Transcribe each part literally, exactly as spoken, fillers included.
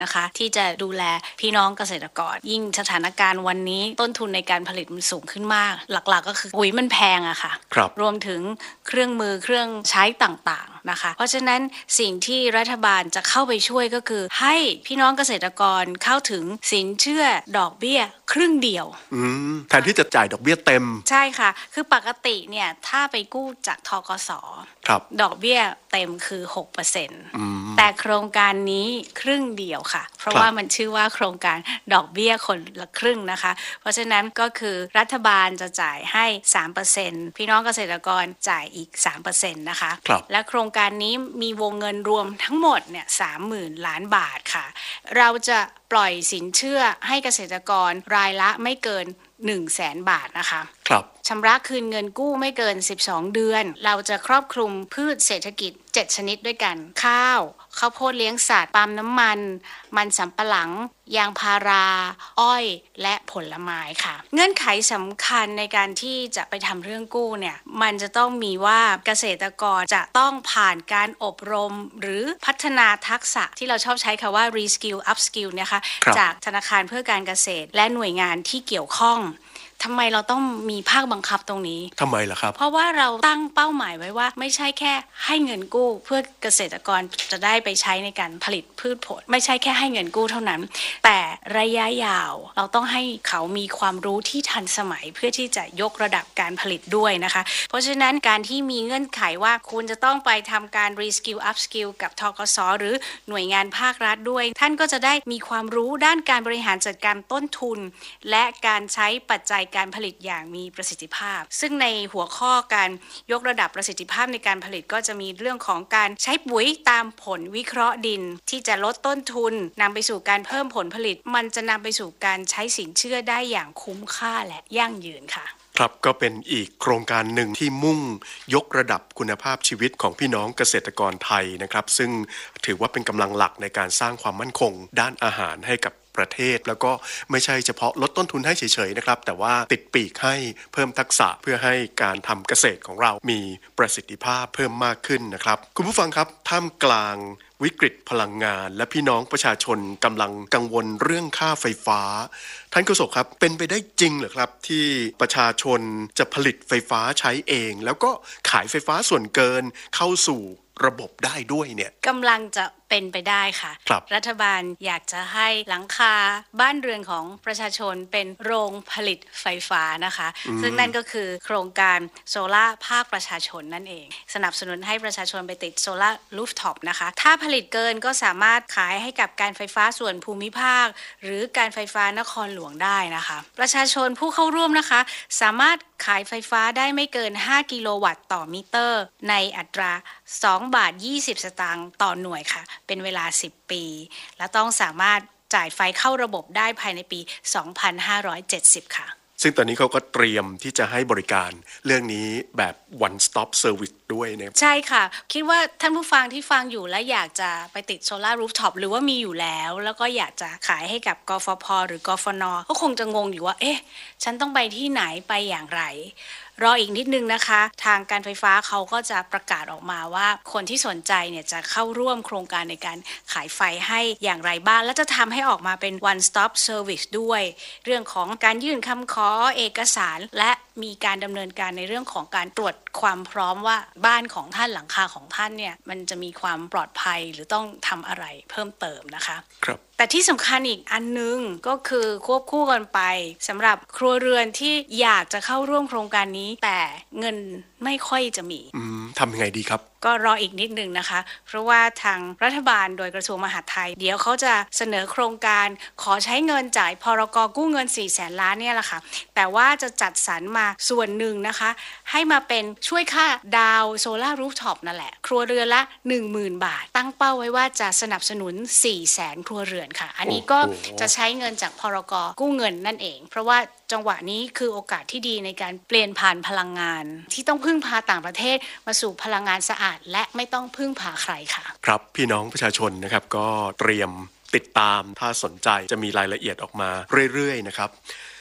นะคะที่จะดูแลพี่น้องเกษตรกรยิ่งสถานการณ์วันนี้ต้นทุนในการผลิตมันสูงขึ้นมากหลักๆก็คือปุ๋ยมันแพงอะค่ะรวมถึงเครื่องมือเครื่องใช้ต่างๆนะคะเพราะฉะนั้นสิ่งที่รัฐบาลจะเข้าไปช่วยก็คือให้พี่น้องเกษตรกรเข้าถึงสินเชื่อดอกเบี้ยครึ่งเดียวแทนที่จะจ่ายดอกเบี้ยเต็มใช่ค่ะคือปกติเนี่ยถ้าไปกู้จากธกส.ดอกเบี้ยเต็มคือ หกเปอร์เซ็นต์ แต่โครงการนี้ครึ่งเดียวค่ะเพราะว่ามันชื่อว่าโครงการดอกเบี้ยคนละครึ่งนะคะเพราะฉะนั้นก็คือรัฐบาลจะจ่ายให้ สามเปอร์เซ็นต์ พี่น้องเกษตรกรจ่ายอีก สามเปอร์เซ็นต์ นะคะและโครงการนี้มีวงเงินรวมทั้งหมดเนี่ย สามหมื่น ล้านบาทค่ะเราจะปล่อยสินเชื่อให้เกษตรกรรายละไม่เกินหนึ่งแสนบาทนะคะครับชำระคืนเงินกู้ไม่เกินสิบสองเดือนเราจะครอบคลุมพืชเศรษฐกิจเจ็ดชนิดด้วยกันข้าวข้าวโพดเลี้ยงสัตว์ปาล์มน้ำมันมันสำปะหลังยางพาราอ้อยและผลไม้ค่ะเงื่อนไขสำคัญในการที่จะไปทำเรื่องกู้เนี่ยมันจะต้องมีว่าเกษตรกรจะต้องผ่านการอบรมหรือพัฒนาทักษะที่เราชอบใช้คำว่า reskill upskill นะคะจากธนาคารเพื่อการเกษตรและหน่วยงานที่เกี่ยวข้องทำไมเราต้องมีภาคบังคับตรงนี้ทำไมล่ะครับเพราะว่าเราตั้งเป้าหมายไว้ว่าไม่ใช่แค่ให้เงินกู้เพื่อเกษตรกรจะได้ไปใช้ในการผลิตพืชผลไม่ใช่แค่ให้เงินกู้เท่านั้นแต่ระยะยาวเราต้องให้เขามีความรู้ที่ทันสมัยเพื่อที่จะยกระดับการผลิตด้วยนะคะเพราะฉะนั้นการที่มีเงื่อนไขว่าคุณจะต้องไปทำการ reskill upskill กับธกส.หรือหน่วยงานภาครัฐด้วยท่านก็จะได้มีความรู้ด้านการบริหารจัดการต้นทุนและการใช้ปัจจัยการผลิตอย่างมีประสิทธิภาพซึ่งในหัวข้อการยกระดับประสิทธิภาพในการผลิตก็จะมีเรื่องของการใช้ปุ๋ยตามผลวิเคราะห์ดินที่จะลดต้นทุนนำไปสู่การเพิ่มผลผลิตมันจะนำไปสู่การใช้สินเชื่อได้อย่างคุ้มค่าและยั่งยืนค่ะครับก็เป็นอีกโครงการหนึ่งที่มุ่งยกระดับคุณภาพชีวิตของพี่น้องเกษตรกรไทยนะครับซึ่งถือว่าเป็นกำลังหลักในการสร้างความมั่นคงด้านอาหารให้กับประเทศแล้วก็ไม่ใช่เฉพาะลดต้นทุนให้เฉยๆนะครับแต่ว่าติดปีกให้เพิ่มทักษะเพื่อให้การทำเกษตรของเรามีประสิทธิภาพเพิ่มมากขึ้นนะครับคุณผู้ฟังครับท่ามกลางวิกฤตพลังงานและพี่น้องประชาชนกำลังกังวลเรื่องค่าไฟฟ้าท่านโฆษกครับเป็นไปได้จริงเหรอครับที่ประชาชนจะผลิตไฟฟ้าใช้เองแล้วก็ขายไฟฟ้าส่วนเกินเข้าสู่ระบบได้ด้วยเนี่ยกำลังจะเป็นไปได้ค่ะรรัฐบาลอยากจะให้หลังคาบ้านเรือนของประชาชนเป็นโรงผลิตไฟฟ้านะคะซึ่งนั่นก็คือโครงการโซล่าภาคประชาชนนั่นเองสนับสนุนให้ประชาชนไปติดโซล่ารูฟท็อปนะคะถ้าผลิตเกินก็สามารถขายให้กับการไฟฟ้าส่วนภูมิภาคหรือการไฟฟ้านครหลวงได้นะคะประชาชนผู้เข้าร่วมนะคะสามารถขายไฟฟ้าได้ไม่เกินห้ากิโลวัตต์ต่อมิเตอร์ในอัตราสองบาทยี่สิบสตางค์ต่อหน่วยค่ะเป็นเวลาสิบปีและต้องสามารถจ่ายไฟเข้าระบบได้ภายในปีสองพันห้าร้อยเจ็ดสิบค่ะซึ่งตอนนี้เขาก็เตรียมที่จะให้บริการเรื่องนี้แบบ one stop service ด้วยนะใช่ค่ะคิดว่าท่านผู้ฟังที่ฟังอยู่และอยากจะไปติดโซล่ารูฟท็อปหรือว่ามีอยู่แล้วแล้วก็อยากจะขายให้กับกฟผ.หรือกฟน.ก็คงจะงงอยู่ว่าเอ๊ะฉันต้องไปที่ไหนไปอย่างไรรออีกนิดนึงนะคะทางการไฟฟ้าเขาก็จะประกาศออกมาว่าคนที่สนใจเนี่ยจะเข้าร่วมโครงการในการขายไฟให้อย่างไรบ้างและจะทำให้ออกมาเป็น one stop service ด้วยเรื่องของการยื่นคำขอเอกสารและมีการดำเนินการในเรื่องของการตรวจความพร้อมว่าบ้านของท่านหลังคาของท่านเนี่ยมันจะมีความปลอดภัยหรือต้องทำอะไรเพิ่มเติมนะคะครับแต่ที่สำคัญอีกอันนึงก็คือควบคู่กันไปสำหรับครัวเรือนที่อยากจะเข้าร่วมโครงการนี้แต่เงินไม่ค่อยจะมีอืมทำยังไงดีครับก็รออีกนิดนึงนะคะเพราะว่าทางรัฐบาลโดยกระทรวงมหาดไทยเดี๋ยวเขาจะเสนอโครงการขอใช้เงินจ่ายพรก.กู้เงินสี่แสนล้านเนี่ยแหละค่ะแต่ว่าจะจัดสรรมาส่วนหนึ่งนะคะให้มาเป็นช่วยค่าดาวโซล่ารูฟท็อปนั่นแหละครัวเรือนละ หนึ่งหมื่น บาทตั้งเป้าไว้ว่าจะสนับสนุนสี่แสนครัวเรือนค่ะอันนี้ก็จะใช้เงินจากพรก.กู้เงินนั่นเองเพราะว่าจังหวะนี้คือโอกาสที่ดีในการเปลี่ยนผ่านพลังงานที่ต้องพึ่งพาต่างประเทศมาสู่พลังงานสะอาดและไม่ต้องพึ่งพาใครค่ะครับพี่น้องประชาชนนะครับก็เตรียมติดตามถ้าสนใจจะมีรายละเอียดออกมาเรื่อยๆนะครับ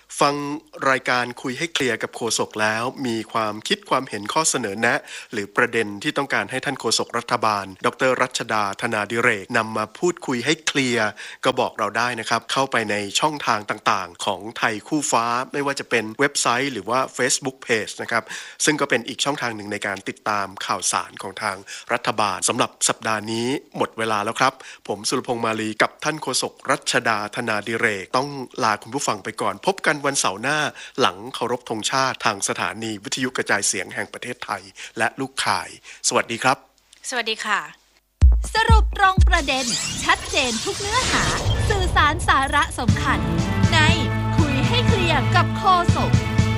ฟังรายการคุยให้เคลียร์กับโฆษกแล้วมีความคิดความเห็นข้อเสนอแนะหรือประเด็นที่ต้องการให้ท่านโฆษกรัฐบาลดร.รัชดาธนาดิเรกนำมาพูดคุยให้เคลียร์ก็บอกเราได้นะครับเข้าไปในช่องทางต่างๆของไทยคู่ฟ้าไม่ว่าจะเป็นเว็บไซต์หรือว่า Facebook Page นะครับซึ่งก็เป็นอีกช่องทางหนึ่งในการติดตามข่าวสารของทางรัฐบาลสำหรับสัปดาห์นี้หมดเวลาแล้วครับผมสุรพงษ์มาลีกับท่านโฆษกรัชดาธนาดิเรกต้องลาคุณผู้ฟังไปก่อนพบกันวันเสาร์หน้าหลังเคารพธงชาติทางสถานีวิทยุกระจายเสียงแห่งประเทศไทยและลูกข่ายสวัสดีครับสวัสดีค่ะสรุปตรงประเด็นชัดเจนทุกเนื้อหาสื่อสารสาระสำคัญในคุยให้เคลียร์กับโฆษก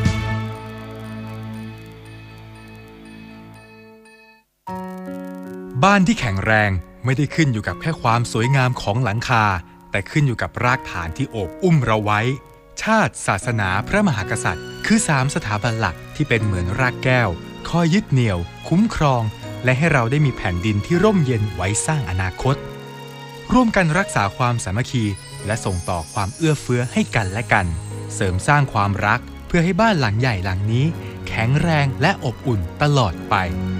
บ้านที่แข็งแรงไม่ได้ขึ้นอยู่กับแค่ความสวยงามของหลังคาแต่ขึ้นอยู่กับรากฐานที่โอบอุ้มเราไว้ชาติศาสนาพระมหากษัตริย์คือสามสถาบันหลักที่เป็นเหมือนรากแก้วคอยยึดเหนี่ยวคุ้มครองและให้เราได้มีแผ่นดินที่ร่มเย็นไว้สร้างอนาคตร่วมกันรักษาความสามัคคีและส่งต่อความเอื้อเฟื้อให้กันและกันเสริมสร้างความรักเพื่อให้บ้านหลังใหญ่หลังนี้แข็งแรงและอบอุ่นตลอดไป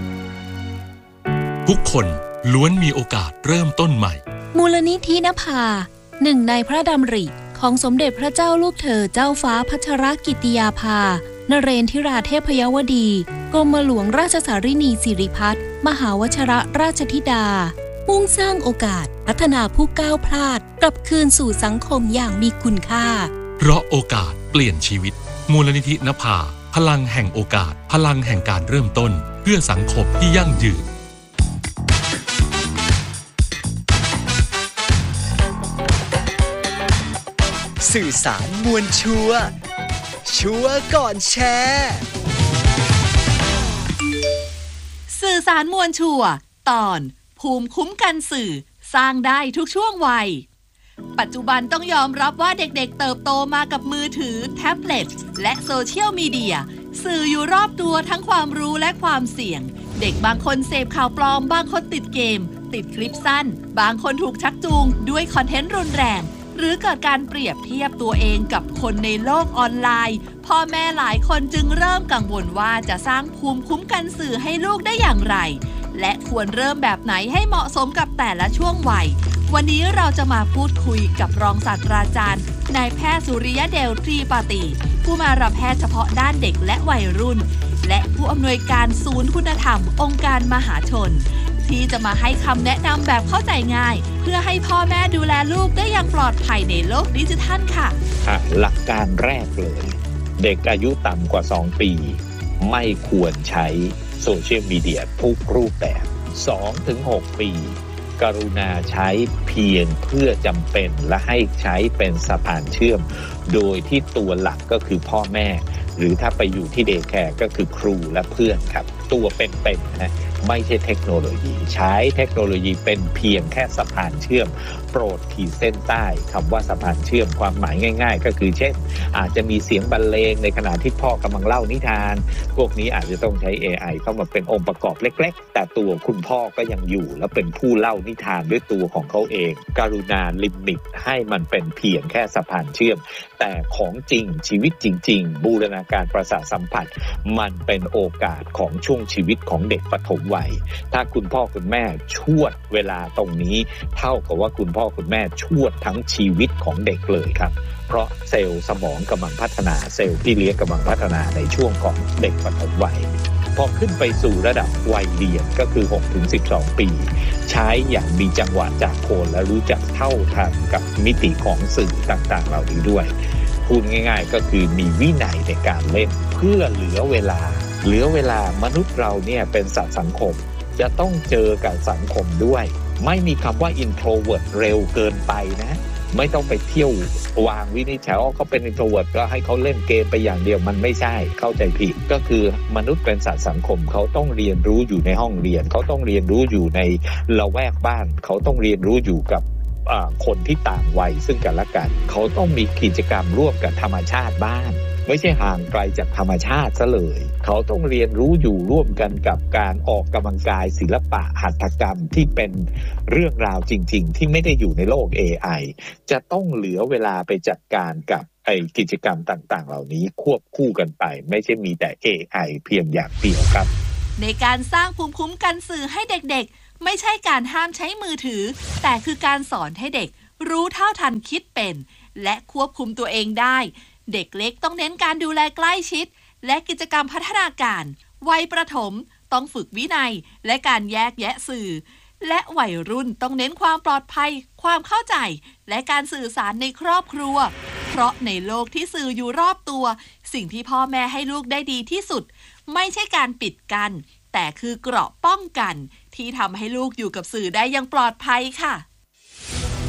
ทุกคนล้วนมีโอกาสเริ่มต้นใหม่มูลนิธินภาหนึ่งในพระดำริของสมเด็จพระเจ้าลูกเธอเจ้าฟ้าพัชรกิติยาภานเรนทิราเทพยวดีกรมหลวงราชสารินีสิริพัฒน์มหาวชิรราชธิดามุ่งสร้างโอกาสพัฒนาผู้ก้าวพลาดกลับคืนสู่สังคมอย่างมีคุณค่าเพราะโอกาสเปลี่ยนชีวิตมูลนิธินภาพลังแห่งโอกาสพลังแห่งการเริ่มต้นเพื่อสังคมที่ยั่งยืนสื่อสารมวลชัวร์ชัวร์ก่อนแชร์สื่อสารมวลชัวร์ตอนภูมิคุ้มกันสื่อสร้างได้ทุกช่วงวัยปัจจุบันต้องยอมรับว่าเด็กๆเติบโตมากับมือถือแท็บเล็ตและโซเชียลมีเดียสื่ออยู่รอบตัวทั้งความรู้และความเสี่ยงเด็กบางคนเสพข่าวปลอมบางคนติดเกมติดคลิปสั้นบางคนถูกชักจูงด้วยคอนเทนต์รุนแรงหรือเกิดการเปรียบเทียบตัวเองกับคนในโลกออนไลน์พ่อแม่หลายคนจึงเริ่มกังวลว่าจะสร้างภูมิคุ้มกันสื่อให้ลูกได้อย่างไรและควรเริ่มแบบไหนให้เหมาะสมกับแต่ละช่วงวัยวันนี้เราจะมาพูดคุยกับรองศาสตราจารย์นายแพทย์สุริยเดลตรีปาติผู้มารับแพทย์เฉพาะด้านเด็กและวัยรุ่นและผู้อำนวยการศูนย์คุณธรรมองค์การมหาชนที่จะมาให้คำแนะนำแบบเข้าใจง่ายเพื่อให้พ่อแม่ดูแลลูกได้อย่างปลอดภัยในโลกดิจิทัลค่ะหลักการแรกเลยเด็กอายุต่ำกว่าสองปีไม่ควรใช้โซเชียลมีเดียทุกรูปแบบ สองถึงหก ปีกรุณาใช้เพียงเพื่อจำเป็นและให้ใช้เป็นสะพานเชื่อมโดยที่ตัวหลักก็คือพ่อแม่หรือถ้าไปอยู่ที่เดย์แคร์ก็คือครูและเพื่อนครับตัวเป็นๆนะไม่ใช่เทคโนโลยีใช้เทคโนโลยีเป็นเพียงแค่สะพานเชื่อมโปรดขีดเส้นใต้คำว่าสะพานเชื่อมความหมายง่ายๆก็คือเช่นอาจจะมีเสียงบรรเลงในขณะที่พ่อกำลังเล่านิทานพวกนี้อาจจะต้องใช้ เอ ไอ เข้ามาเป็นองค์ประกอบเล็กๆแต่ตัวคุณพ่อก็ยังอยู่และเป็นผู้เล่านิทานด้วยตัวของเขาเองกรุณาลิมิตให้มันเป็นเพียงแค่สะพานเชื่อมแต่ของจริงชีวิตจริงๆบูรณาการประสาทสัมผัสมันเป็นโอกาสของช่วงชีวิตของเด็กปฐมวัยถ้าคุณพ่อคุณแม่ชวดเวลาตรงนี้เท่ากับว่าคุณพ่อคุณแม่ชวดทั้งชีวิตของเด็กเลยครับเพราะเซลล์สมองกำลังพัฒนาเซลล์ที่เลี้ยงกำลังพัฒนาในช่วงของเด็กปฐมวัยพอขึ้นไปสู่ระดับวัยเรียนก็คือ หกถึงสิบสอง ปีใช้อย่างมีจังหวะจากโคนและรู้จักเท่าทันกับมิติของสื่อต่างๆเหล่านี้ด้วยพูดง่ายๆก็คือมีวินัยในการเล่นเพื่อเหลือเวลาเหลือเวลามนุษย์เราเนี่ยเป็นสัตว์สังคมจะต้องเจอกับสังคมด้วยไม่มีคำว่า introvert เร็วเกินไปนะไม่ต้องไปเที่ยววางวินิจฉัยว่าเขาเป็น introvert ก็ให้เขาเล่นเกมไปอย่างเดียวมันไม่ใช่เข้าใจผิดก็คือมนุษย์เป็นสัตว์สังคมเขาต้องเรียนรู้อยู่ในห้องเรียนเขาต้องเรียนรู้อยู่ในละแวกบ้านเขาต้องเรียนรู้อยู่กับคนที่ต่างวัยซึ่งกันและกันเขาต้องมีกิจกรรมร่วมกับธรรมชาติบ้างไม่ใช่ห่างไกลจากธรรมชาติซะเลยเขาต้องเรียนรู้อยู่ร่วมกันกับการออกกำลังกายศิลปะหัตถกรรมที่เป็นเรื่องราวจริงๆที่ไม่ได้อยู่ในโลก เอ ไอ จะต้องเหลือเวลาไปจัดการกับไอ้กิจกรรมต่างๆเหล่านี้ควบคู่กันไปไม่ใช่มีแต่ เอ ไอ เพียงอย่างเดียวครับในการสร้างภูมิคุ้มกันสื่อให้เด็กๆไม่ใช่การห้ามใช้มือถือแต่คือการสอนให้เด็กรู้เท่าทันคิดเป็นและควบคุมตัวเองได้เด็กเล็กต้องเน้นการดูแลใกล้ชิดและกิจกรรมพัฒนาการวัยประถมต้องฝึกวินัยและการแยกแยะสื่อและวัยรุ่นต้องเน้นความปลอดภัยความเข้าใจและการสื่อสารในครอบครัวเพราะในโลกที่สื่ออยู่รอบตัวสิ่งที่พ่อแม่ให้ลูกได้ดีที่สุดไม่ใช่การปิดกั้นแต่คือเกราะป้องกันที่ทำให้ลูกอยู่กับสื่อได้อย่างปลอดภัยค่ะ